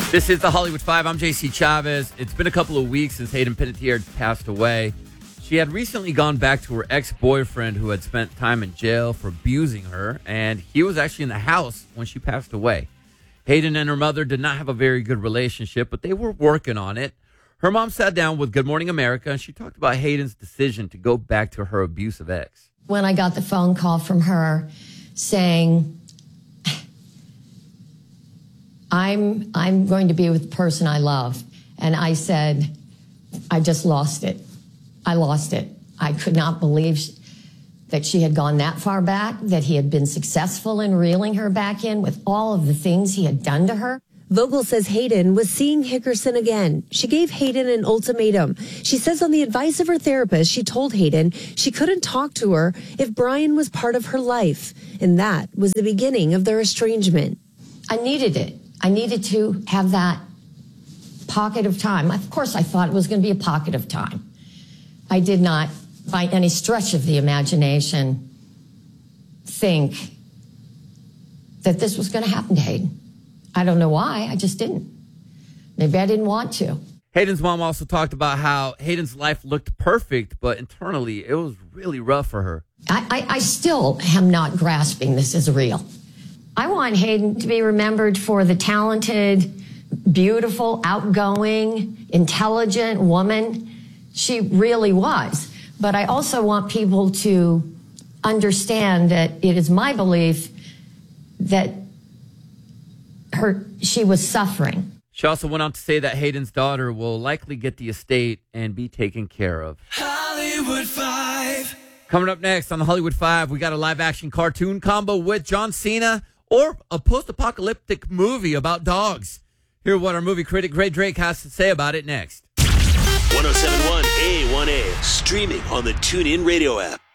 This is the Hollywood Five. I'm JC Chavez. It's been a couple of weeks since Hayden Panettiere passed away. She had recently gone back to her ex-boyfriend who had spent time in jail for abusing her, and he was actually in the house when she passed away. Hayden and her mother did not have a very good relationship, but they were working on it. Her mom sat down with Good Morning America, and she talked about Hayden's decision to go back to her abusive ex. When I got the phone call from her saying, I'm going to be with the person I love. And I said, I just lost it. I lost it. I could not believe that she had gone that far back, that he had been successful in reeling her back in with all of the things he had done to her. Vogel says Hayden was seeing Hickerson again. She gave Hayden an ultimatum. She says on the advice of her therapist, she told Hayden she couldn't talk to her if Brian was part of her life. And that was the beginning of their estrangement. I needed it. I needed to have that pocket of time. Of course, I thought it was going to be a pocket of time. I did not, by any stretch of the imagination, think that this was going to happen to Hayden. I don't know why. I just didn't. Maybe I didn't want to. Hayden's mom also talked about how Hayden's life looked perfect, but internally it was really rough for her. I still am not grasping this as real. I want Hayden to be remembered for the talented, beautiful, outgoing, intelligent woman she really was. But I also want people to understand that it is my belief that she was suffering. She also went on to say that Hayden's daughter will likely get the estate and be taken care of. Hollywood Five. Coming up next on the Hollywood Five, we got a live-action cartoon combo with John Cena or a post-apocalyptic movie about dogs. Hear what our movie critic Gray Drake has to say about it next. 107.1 A1A, streaming on the TuneIn Radio app.